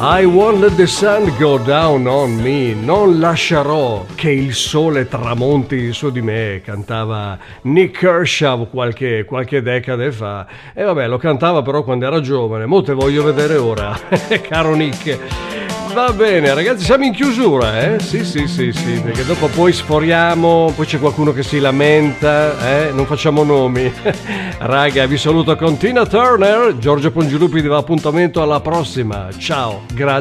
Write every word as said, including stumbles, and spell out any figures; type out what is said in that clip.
I won't let the sun go down on me. Non lascerò che il sole tramonti su di me. Cantava Nick Kershaw qualche, qualche decade fa. E vabbè, lo cantava però quando era giovane. Mo te voglio vedere ora, caro Nick. Va bene ragazzi, siamo in chiusura, eh? Sì, sì, sì, sì, perché dopo poi sforiamo, poi c'è qualcuno che si lamenta, eh? Non facciamo nomi. Raga, vi saluto con Tina Turner, Giorgio Pongilupi vi dà appuntamento alla prossima. Ciao, grazie.